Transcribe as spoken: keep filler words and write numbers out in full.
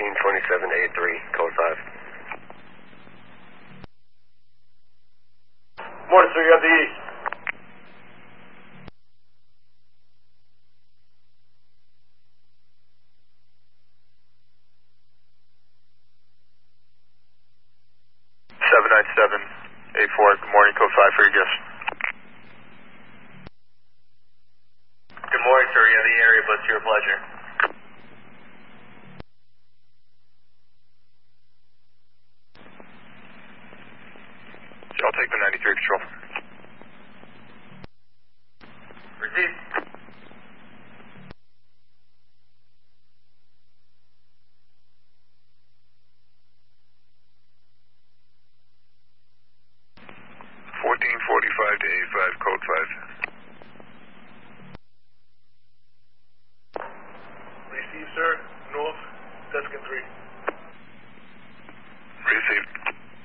fourteen twenty-seven A three, code five. Morning, sir. You have the east. seven nine seven A four, good morning, code five for your guest. Good morning, sir. You have the area, but it's your pleasure. I'll take the ninety-three control. Received. fourteen forty-five to A five, code five. Receive, sir. North, Tuscan three.